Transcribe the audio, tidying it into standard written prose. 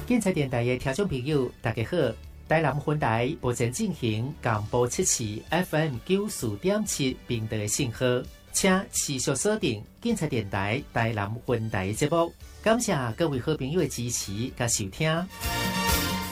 警察电台的听众朋友，大家好！台南分台目前进行广播7期 FM 94.7频道的信号，请持续锁定警察电台台南分台节目。感谢各位好朋友的支持甲收听。